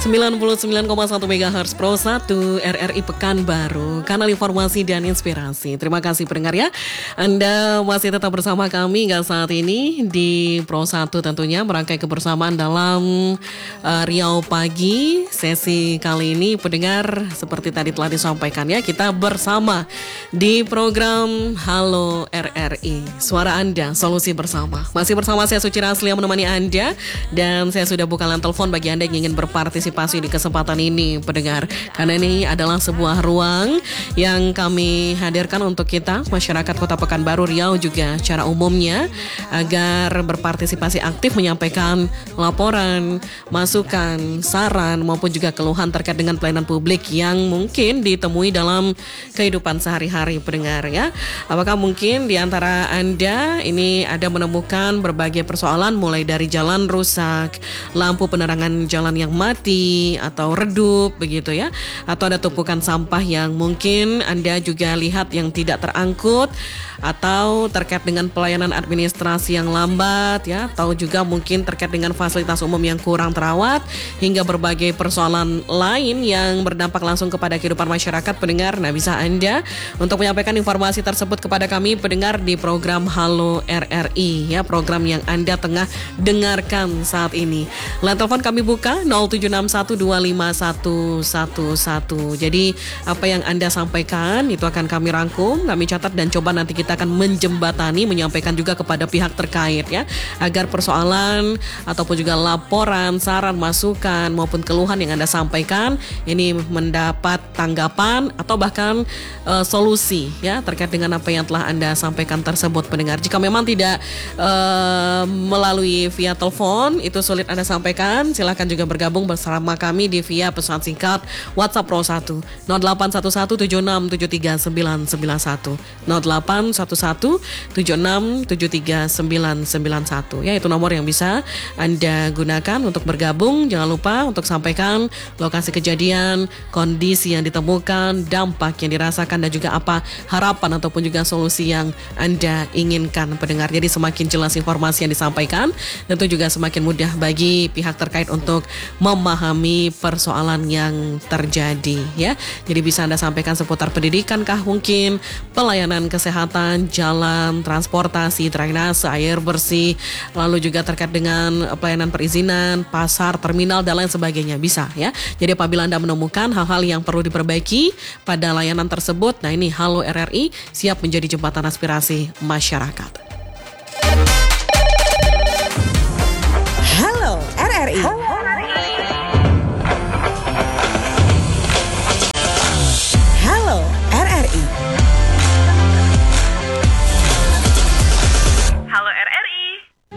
99,1 MHz Pro 1 RRI Pekanbaru, kanal informasi dan inspirasi. Terima kasih pendengar ya. Anda masih tetap bersama kami hingga saat ini di Pro 1 tentunya merangkai kebersamaan dalam Riau Pagi. Sesi kali ini pendengar seperti tadi telah disampaikan ya, kita bersama di program Halo RRI. Suara Anda, solusi bersama. Masih bersama saya Suci Rasli yang menemani Anda, dan saya sudah buka line telepon bagi Anda yang ingin berpartisipasi di kesempatan ini pendengar, karena ini adalah sebuah ruang yang kami hadirkan untuk kita masyarakat Kota Pekanbaru Riau juga secara umumnya agar berpartisipasi aktif menyampaikan laporan, masukan, saran maupun juga keluhan terkait dengan pelayanan publik yang mungkin ditemui dalam kehidupan sehari-hari pendengar ya. Apakah mungkin di antara Anda ini ada menemukan berbagai persoalan mulai dari jalan rusak, lampu penerangan jalan yang mati atau redup begitu ya, atau ada tumpukan sampah yang mungkin Anda juga lihat yang tidak terangkut, atau terkait dengan pelayanan administrasi yang lambat ya, atau juga mungkin terkait dengan fasilitas umum yang kurang terawat, hingga berbagai persoalan lain yang berdampak langsung kepada kehidupan masyarakat pendengar. Nah, bisa Anda untuk menyampaikan informasi tersebut kepada kami pendengar di program Halo RRI ya, program yang Anda tengah dengarkan saat ini. Line telepon kami buka 0761251111. Jadi apa yang Anda sampaikan itu akan kami rangkum, kami catat, dan coba nanti kita akan menjembatani, menyampaikan juga kepada pihak terkait ya, agar persoalan ataupun juga laporan, saran, masukan maupun keluhan yang Anda sampaikan ini mendapat tanggapan atau bahkan solusi ya terkait dengan apa yang telah Anda sampaikan tersebut pendengar. Jika memang tidak melalui via telepon itu sulit Anda sampaikan, silakan juga bergabung bersama kami di via pesan singkat WhatsApp Pro 1 081176739191 081176739191 ya, itu nomor yang bisa Anda gunakan untuk bergabung. Jangan lupa untuk sampaikan lokasi kejadian, kondisi yang ditemukan, dampak yang dirasakan, dan juga apa harapan ataupun juga solusi yang Anda inginkan pendengar. Jadi semakin jelas informasi yang disampaikan, tentu juga semakin mudah bagi pihak terkait untuk memahami persoalan yang terjadi ya. Jadi bisa Anda sampaikan seputar pendidikan kah mungkin, pelayanan kesehatan, jalan, transportasi, drainase, air bersih, lalu juga terkait dengan pelayanan perizinan, pasar, terminal, dan lain sebagainya bisa ya. Jadi apabila Anda menemukan hal-hal yang perlu diperbaiki pada layanan tersebut, nah ini Halo RRI siap menjadi jembatan aspirasi masyarakat. Halo RRI. Halo RRI. Halo RRI.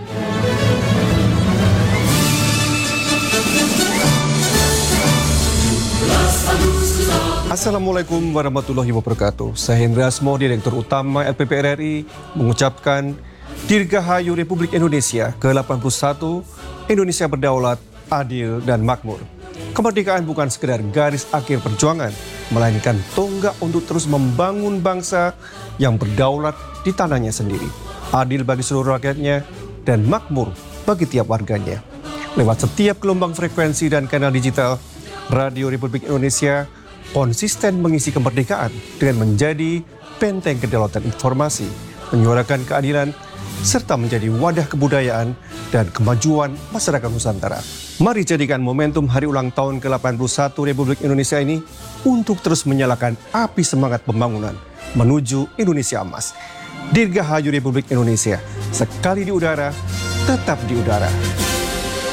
Assalamualaikum warahmatullahi wabarakatuh. Saya Hendra Asmo, Direktur Utama LPP RRI, mengucapkan Dirgahayu Republik Indonesia ke-81, Indonesia berdaulat, adil, dan makmur. Kemerdekaan bukan sekedar garis akhir perjuangan, melainkan tonggak untuk terus membangun bangsa yang berdaulat di tanahnya sendiri, adil bagi seluruh rakyatnya, dan makmur bagi tiap warganya. Lewat setiap gelombang frekuensi dan kanal digital, Radio Republik Indonesia konsisten mengisi kemerdekaan dengan menjadi benteng kedaulatan informasi, menyuarakan keadilan, serta menjadi wadah kebudayaan dan kemajuan masyarakat Nusantara. Mari jadikan momentum hari ulang tahun ke-81 Republik Indonesia ini untuk terus menyalakan api semangat pembangunan menuju Indonesia Emas. Dirgahayu Republik Indonesia, sekali di udara, tetap di udara.